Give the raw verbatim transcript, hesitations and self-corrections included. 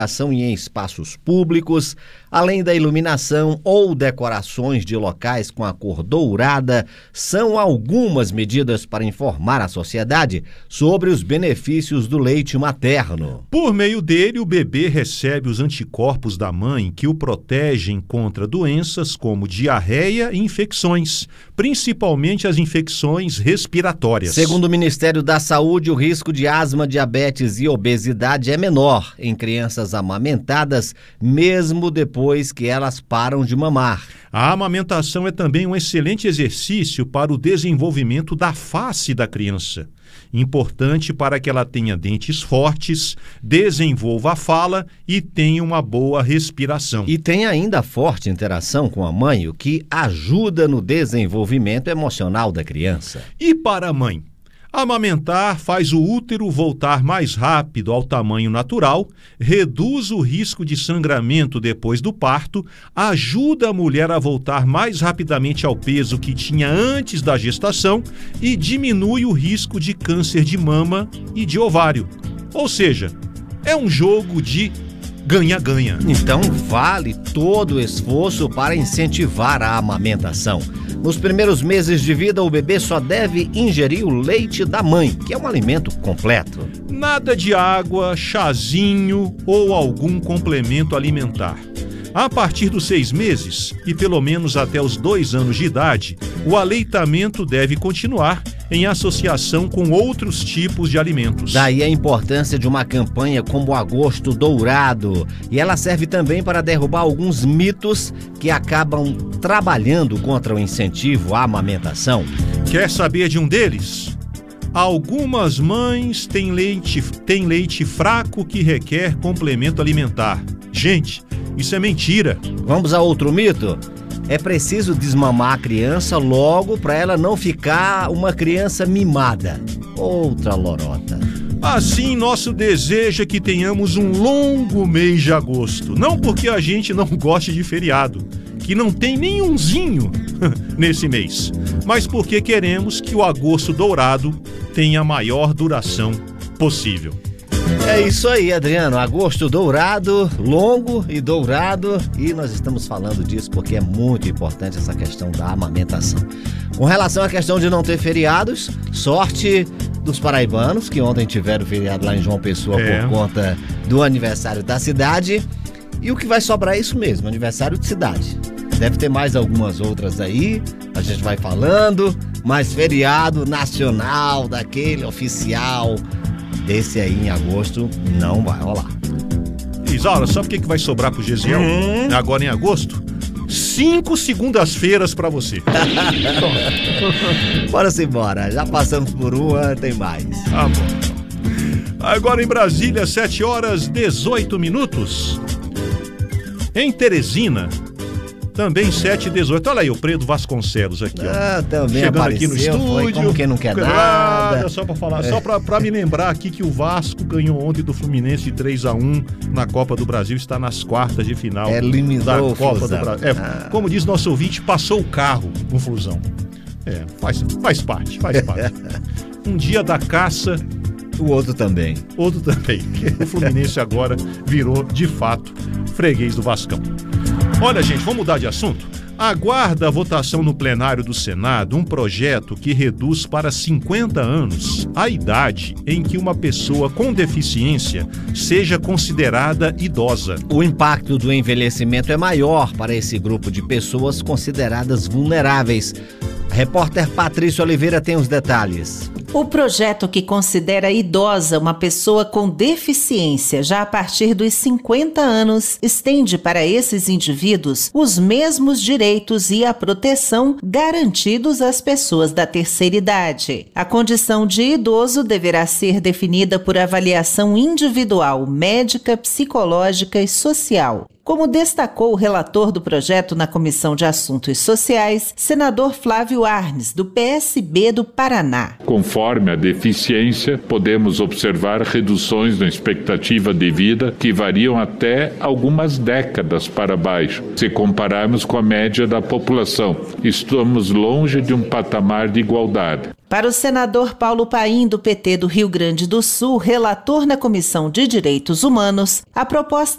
ação em espaços públicos, além da iluminação ou decorações de locais com a cor dourada, são algumas medidas para informar a sociedade sobre os benefícios do leite materno. Por meio dele, o bebê recebe os anticorpos da mãe que o protegem contra doenças como diarreia e infecções, principalmente as infecções respiratórias. Segundo o Ministério da Saúde, o risco de asma, diabetes e obesidade é menor em crianças amamentadas, mesmo depois que elas param de mamar. A amamentação é também um excelente exercício para o desenvolvimento da face da criança. Importante para que ela tenha dentes fortes, desenvolva a fala e tenha uma boa respiração. E tem ainda a forte interação com a mãe, o que ajuda no desenvolvimento emocional da criança. E para a mãe? Amamentar faz o útero voltar mais rápido ao tamanho natural, reduz o risco de sangramento depois do parto, ajuda a mulher a voltar mais rapidamente ao peso que tinha antes da gestação e diminui o risco de câncer de mama e de ovário. Ou seja, é um jogo de ganha-ganha. Então vale todo o esforço para incentivar a amamentação. Nos primeiros meses de vida, o bebê só deve ingerir o leite da mãe, que é um alimento completo. Nada de água, chazinho ou algum complemento alimentar. A partir dos seis meses e pelo menos até os dois anos de idade, o aleitamento deve continuar em associação com outros tipos de alimentos. Daí a importância de uma campanha como o Agosto Dourado. E ela serve também para derrubar alguns mitos que acabam trabalhando contra o incentivo à amamentação. Quer saber de um deles? Algumas mães têm leite, têm leite fraco que requer complemento alimentar. Gente, isso é mentira. Vamos a outro mito? É preciso desmamar a criança logo para ela não ficar uma criança mimada. Outra lorota. Assim, nosso desejo é que tenhamos um longo mês de agosto. Não porque a gente não goste de feriado, que não tem nenhumzinho nesse mês, mas porque queremos que o Agosto Dourado tenha a maior duração possível. É isso aí, Adriano. Agosto dourado, longo e dourado. E nós estamos falando disso porque é muito importante essa questão da amamentação. Com relação à questão de não ter feriados, sorte dos paraibanos, que ontem tiveram feriado lá em João Pessoa é. por conta do aniversário da cidade. E o que vai sobrar é isso mesmo, aniversário de cidade. Deve ter mais algumas outras aí, a gente vai falando, mas feriado nacional, daquele oficial... Esse aí em agosto não vai rolar. Isaura, sabe o que, que vai sobrar pro Gesiel? Hum. Agora em agosto? Cinco segundas-feiras pra você. Bora-se embora. Já passamos por uma, tem mais. Tá bom. Agora em Brasília, sete horas e dezoito minutos. Em Teresina, também sete e dezoito. Olha aí o Pedro Vasconcelos aqui, ah, ó. Também chegando apareceu, aqui no estúdio. Foi como quem não quer nada. Só pra falar, é. só pra, pra me lembrar aqui que o Vasco ganhou ontem do Fluminense de três a um na Copa do Brasil, está nas quartas de final é, da Copa Flusão. do Brasil. É, ah. Como diz nosso ouvinte, passou o carro no Flusão. É, faz, faz parte, faz parte. Um dia da caça, o outro também. Outro também. O Fluminense agora virou, de fato, freguês do Vascão. Olha, gente, vamos mudar de assunto? Aguarda a votação no plenário do Senado um projeto que reduz para cinquenta anos a idade em que uma pessoa com deficiência seja considerada idosa. O impacto do envelhecimento é maior para esse grupo de pessoas consideradas vulneráveis. A repórter Patrícia Oliveira tem os detalhes. O projeto que considera idosa uma pessoa com deficiência já a partir dos cinquenta anos estende para esses indivíduos os mesmos direitos e a proteção garantidos às pessoas da terceira idade. A condição de idoso deverá ser definida por avaliação individual, médica, psicológica e social. Como destacou o relator do projeto na Comissão de Assuntos Sociais, senador Flávio Arnes, do P S B do Paraná. Conforme a deficiência, podemos observar reduções na expectativa de vida que variam até algumas décadas para baixo. Se compararmos com a média da população, estamos longe de um patamar de igualdade. Para o senador Paulo Paim, do P T do Rio Grande do Sul, relator na Comissão de Direitos Humanos, a proposta